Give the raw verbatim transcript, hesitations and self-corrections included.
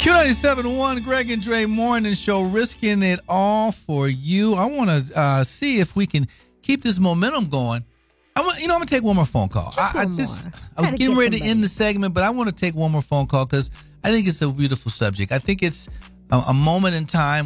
Q ninety-seven point one, Greg and Dre Morning Show, risking it all for you. I want to uh, see if we can keep this momentum going. I want, you know, I'm gonna take one more phone call. Just I, I one just, more. I was Gotta getting get ready to somebody. end the segment, but I want to take one more phone call because I think it's a beautiful subject. I think it's a, a moment in time